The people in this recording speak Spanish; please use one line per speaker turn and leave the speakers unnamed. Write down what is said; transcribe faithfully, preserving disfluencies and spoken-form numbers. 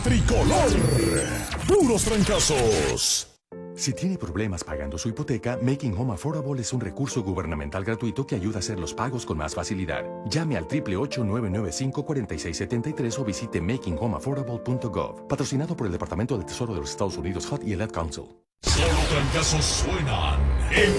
Tricolor. Puros trancazos.
Si tiene problemas pagando su hipoteca, Making Home Affordable es un recurso gubernamental gratuito que ayuda a hacer los pagos con más facilidad. Llame al ocho ocho ocho, nueve nueve cinco, cuatro seis siete tres o visite making home affordable punto gov. Patrocinado por el Departamento del Tesoro de los Estados Unidos, H U D y el Ad Council.
Solo trancazos suenan en